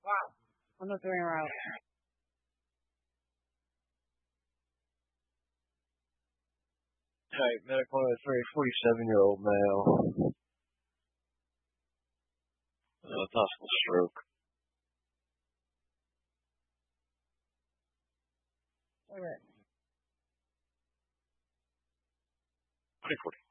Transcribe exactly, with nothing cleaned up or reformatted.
Wow. On the three route. Hey, medical one oh three, forty-seven-year-old male. Uh, possible stroke. All right. twenty forty.